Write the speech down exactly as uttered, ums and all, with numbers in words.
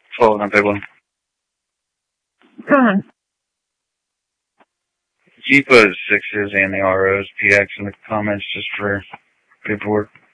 Hold on, big one. Go on. Can you put sixes and the R Os, P X in the comments just for paperwork?